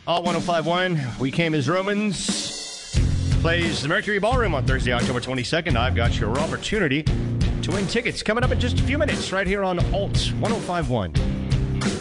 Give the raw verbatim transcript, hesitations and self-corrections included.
Alt one oh five point one, We Came as Romans, plays the Mercury Ballroom on Thursday, October twenty-second. I've got your opportunity to win tickets coming up in just a few minutes right here on Alt one oh five point one.